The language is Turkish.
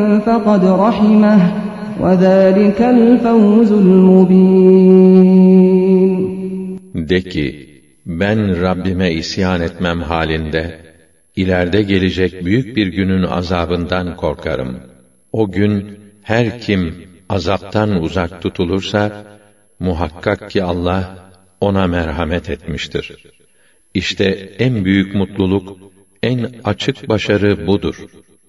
فَقَدْ رَحِمَهُ وَذَٰلِكَ الْفَوْزُ الْمُبِينُ. De ki, ben Rabbime isyan etmem halinde, ileride gelecek büyük bir günün azabından korkarım. O gün, her kim azaptan uzak tutulursa, muhakkak ki Allah, ona merhamet etmiştir. İşte en büyük mutluluk, en açık başarı budur.